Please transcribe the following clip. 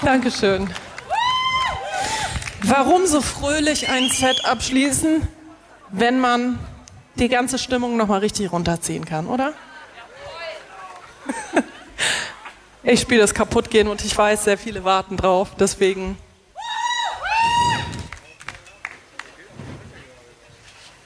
Dankeschön. Warum so fröhlich ein Set abschließen, wenn man die ganze Stimmung nochmal richtig runterziehen kann, oder? Ich spiele das Kaputtgehen und ich weiß, sehr viele warten drauf, deswegen